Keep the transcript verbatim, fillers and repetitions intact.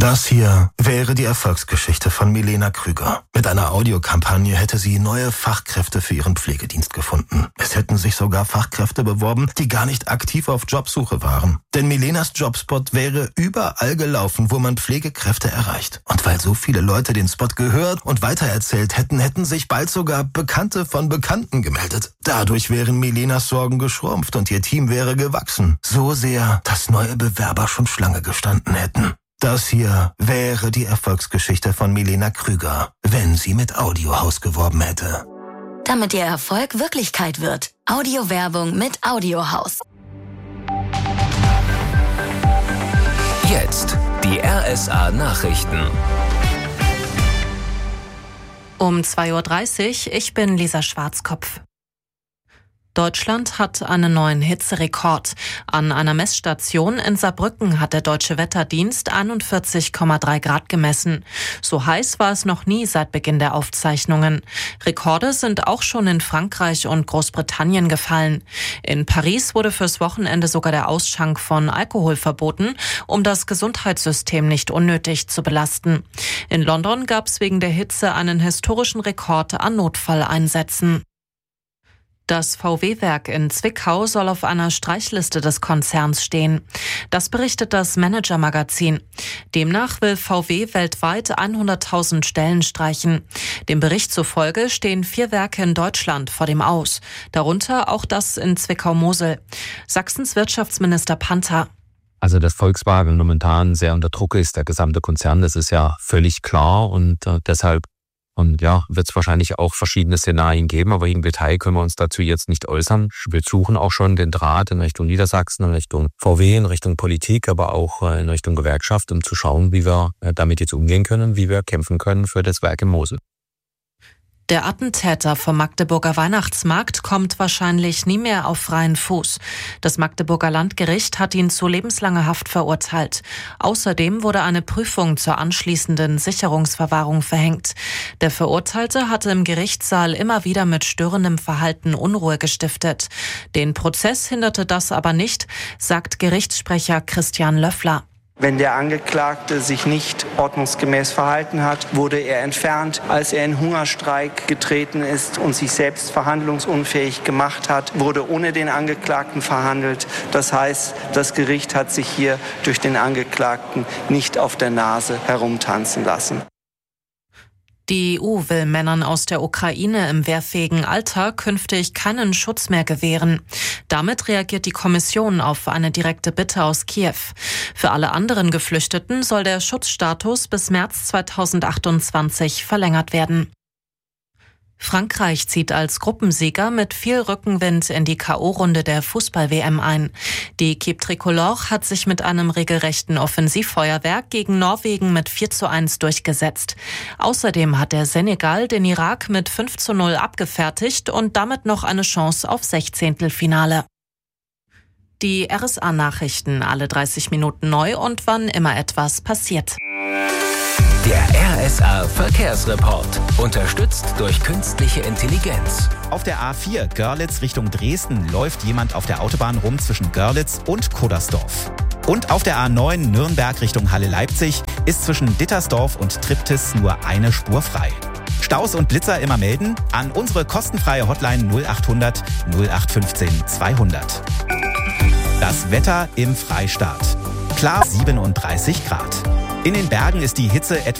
Das hier wäre die Erfolgsgeschichte von Milena Krüger. Mit einer Audiokampagne hätte sie neue Fachkräfte für ihren Pflegedienst gefunden. Es hätten sich sogar Fachkräfte beworben, die gar nicht aktiv auf Jobsuche waren. Denn Milenas Jobspot wäre überall gelaufen, wo man Pflegekräfte erreicht. Und weil so viele Leute den Spot gehört und weitererzählt hätten, hätten sich bald sogar Bekannte von Bekannten gemeldet. Dadurch wären Milenas Sorgen geschrumpft und ihr Team wäre gewachsen. So sehr, dass neue Bewerber schon Schlange gestanden hätten. Das hier wäre die Erfolgsgeschichte von Milena Krüger, wenn sie mit Audiohaus geworben hätte. Damit ihr Erfolg Wirklichkeit wird. Audiowerbung mit Audiohaus. Jetzt die R S A-Nachrichten. Um zwei Uhr dreißig, ich bin Lisa Schwarzkopf. Deutschland hat einen neuen Hitzerekord. An einer Messstation in Saarbrücken hat der Deutsche Wetterdienst einundvierzig Komma drei Grad gemessen. So heiß war es noch nie seit Beginn der Aufzeichnungen. Rekorde sind auch schon in Frankreich und Großbritannien gefallen. In Paris wurde fürs Wochenende sogar der Ausschank von Alkohol verboten, um das Gesundheitssystem nicht unnötig zu belasten. In London gab es wegen der Hitze einen historischen Rekord an Notfalleinsätzen. Das V W-Werk in Zwickau soll auf einer Streichliste des Konzerns stehen. Das berichtet das Manager-Magazin. Demnach will V W weltweit hunderttausend Stellen streichen. Dem Bericht zufolge stehen vier Werke in Deutschland vor dem Aus. Darunter auch das in Zwickau-Mosel. Sachsens Wirtschaftsminister Panther. Also, dass Volkswagen momentan sehr unter Druck ist, der gesamte Konzern, das ist ja völlig klar und äh, deshalb Und ja, wird es wahrscheinlich auch verschiedene Szenarien geben, aber im Detail können wir uns dazu jetzt nicht äußern. Wir suchen auch schon den Draht in Richtung Niedersachsen, in Richtung V W, in Richtung Politik, aber auch in Richtung Gewerkschaft, um zu schauen, wie wir damit jetzt umgehen können, wie wir kämpfen können für das Werk in Mosel. Der Attentäter vom Magdeburger Weihnachtsmarkt kommt wahrscheinlich nie mehr auf freien Fuß. Das Magdeburger Landgericht hat ihn zu lebenslanger Haft verurteilt. Außerdem wurde eine Prüfung zur anschließenden Sicherungsverwahrung verhängt. Der Verurteilte hatte im Gerichtssaal immer wieder mit störendem Verhalten Unruhe gestiftet. Den Prozess hinderte das aber nicht, sagt Gerichtssprecher Christian Löffler. Wenn der Angeklagte sich nicht ordnungsgemäß verhalten hat, wurde er entfernt. Als er in Hungerstreik getreten ist und sich selbst verhandlungsunfähig gemacht hat, wurde ohne den Angeklagten verhandelt. Das heißt, das Gericht hat sich hier durch den Angeklagten nicht auf der Nase herumtanzen lassen. Die E U will Männern aus der Ukraine im wehrfähigen Alter künftig keinen Schutz mehr gewähren. Damit reagiert die Kommission auf eine direkte Bitte aus Kiew. Für alle anderen Geflüchteten soll der Schutzstatus bis März zweitausendachtundzwanzig verlängert werden. Frankreich zieht als Gruppensieger mit viel Rückenwind in die K O-Runde der Fußball-W M ein. Die Équipe Tricolore hat sich mit einem regelrechten Offensivfeuerwerk gegen Norwegen mit vier zu eins durchgesetzt. Außerdem hat der Senegal den Irak mit fünf zu null abgefertigt und damit noch eine Chance auf Sechzehntelfinale. Die R S A-Nachrichten alle dreißig Minuten neu und wann immer etwas passiert. Der R S A-Verkehrsreport, unterstützt durch künstliche Intelligenz. Auf der A vier Görlitz Richtung Dresden läuft jemand auf der Autobahn rum zwischen Görlitz und Kuddersdorf. Und auf der A neun Nürnberg Richtung Halle-Leipzig ist zwischen Dittersdorf und Triptis nur eine Spur frei. Staus und Blitzer immer melden an unsere kostenfreie Hotline null achthundert null acht fünfzehn zweihundert. Das Wetter im Freistaat. Klar siebenunddreißig Grad. In den Bergen ist die Hitze etwa